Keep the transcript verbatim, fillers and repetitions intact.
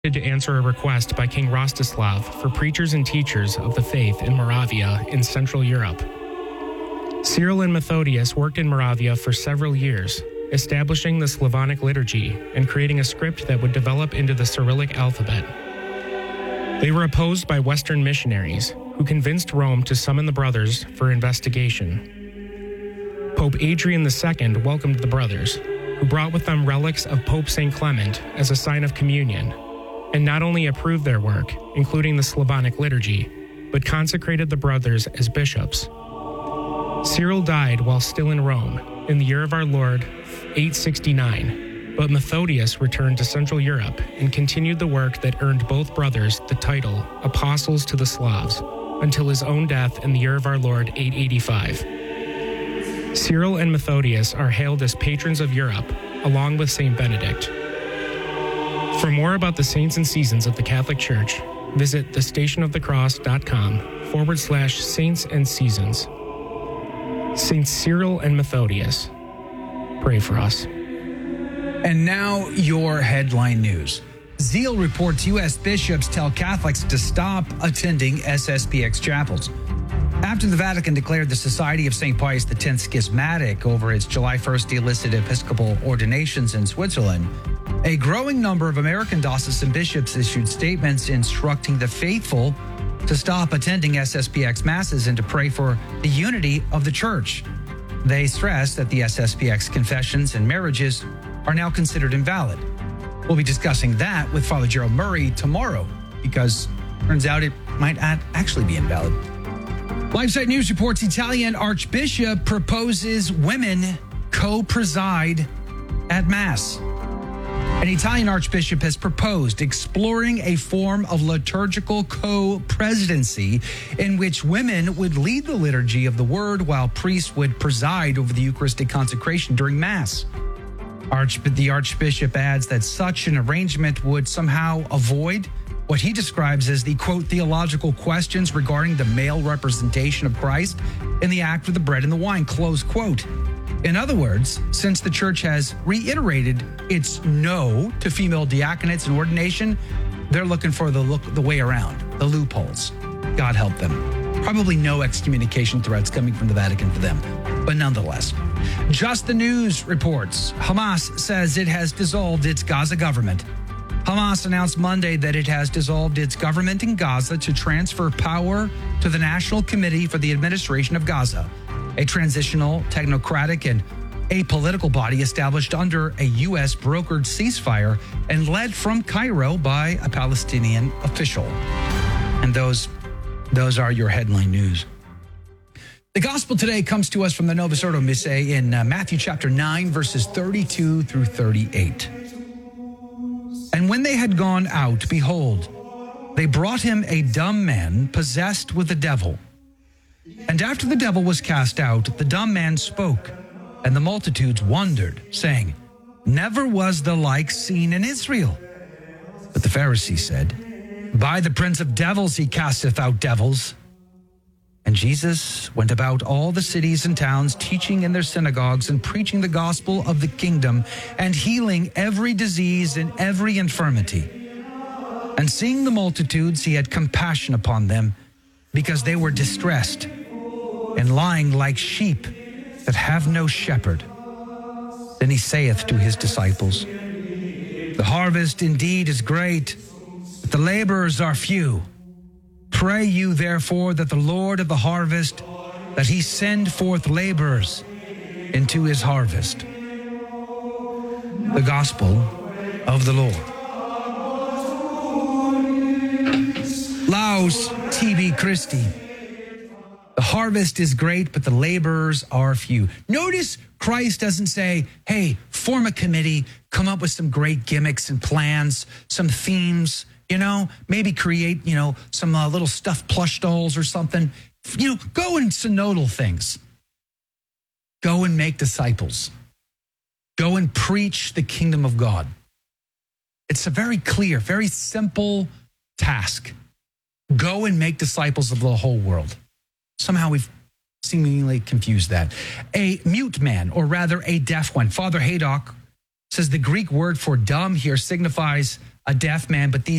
to answer a request by King Rostislav for preachers and teachers of the faith in Moravia in Central Europe. Cyril and Methodius worked in Moravia for several years, establishing the Slavonic liturgy and creating a script that would develop into the Cyrillic alphabet. They were opposed by Western missionaries, who convinced Rome to summon the brothers for investigation. Pope Adrian the Second welcomed the brothers, who brought with them relics of Pope Saint Clement as a sign of communion, and not only approved their work, including the Slavonic liturgy, but consecrated the brothers as bishops. Cyril died while still in Rome in the year of our Lord, eight sixty-nine, but Methodius returned to Central Europe and continued the work that earned both brothers the title Apostles to the Slavs until his own death in the year of our Lord, eight eighty-five. Cyril and Methodius are hailed as patrons of Europe, along with Saint Benedict. For more about the saints and seasons of the Catholic Church, visit thestationofthecross.com forward slash saints and seasons. Saints Cyril and Methodius, pray for us. And now your headline news. Zeal reports U S bishops tell Catholics to stop attending S S P X chapels. After the Vatican declared the Society of Saint Pius X schismatic over its July first illicit episcopal ordinations in Switzerland, a growing number of American diocesan bishops issued statements instructing the faithful to stop attending S S P X masses and to pray for the unity of the church. They stress that the S S P X confessions and marriages are now considered invalid. We'll be discussing that with Father Gerald Murray tomorrow, because turns out it might actually be invalid. LifeSite News reports Italian Archbishop proposes women co-preside at Mass. An Italian Archbishop has proposed exploring a form of liturgical co-presidency in which women would lead the liturgy of the Word while priests would preside over the Eucharistic consecration during Mass. Arch- the Archbishop adds that such an arrangement would somehow avoid what he describes as the, quote, theological questions regarding the male representation of Christ in the act of the bread and the wine, close quote. In other words, since the Church has reiterated its no to female diaconates and ordination, they're looking for the look, the way around, the loopholes. God help them. Probably no excommunication threats coming from the Vatican for them, but nonetheless. Just the News reports Hamas says it has dissolved its Gaza government. Hamas announced Monday that it has dissolved its government in Gaza to transfer power to the National Committee for the Administration of Gaza, a transitional, technocratic, and apolitical body established under a U S brokered ceasefire and led from Cairo by a Palestinian official. And those, those are your headline news. The gospel today comes to us from the Novus Ordo Missae in uh, Matthew chapter nine, verses thirty-two through thirty-eight. And when they had gone out, behold, they brought him a dumb man possessed with a devil. And after the devil was cast out, the dumb man spoke, and the multitudes wondered, saying, never was the like seen in Israel. But the Pharisees said, by the prince of devils he casteth out devils. And Jesus went about all the cities and towns, teaching in their synagogues and preaching the gospel of the kingdom and healing every disease and every infirmity. And seeing the multitudes, he had compassion upon them, because they were distressed and lying like sheep that have no shepherd. Then he saith to his disciples, the harvest indeed is great, but the laborers are few. Pray you therefore that the Lord of the harvest, that he send forth laborers into his harvest. The Gospel of the Lord. Laus tibi Christi. The harvest is great, but the laborers are few. Notice Christ doesn't say, hey, form a committee, come up with some great gimmicks and plans, some themes, you know, maybe create, you know, some uh, little stuffed plush dolls or something. You know, go and synodal things. Go and make disciples. Go and preach the kingdom of God. It's a very clear, very simple task. Go and make disciples of the whole world. Somehow we've seemingly confused that. A mute man, or rather a deaf one. Father Haydock says the Greek word for dumb here signifies a deaf man, but these